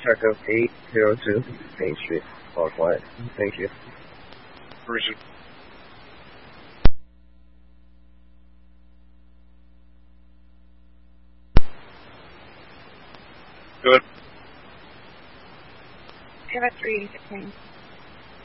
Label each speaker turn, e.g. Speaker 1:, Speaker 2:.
Speaker 1: Echo 802, Main Street, Long Flight. Thank you.
Speaker 2: Region. Good.
Speaker 3: Air 316.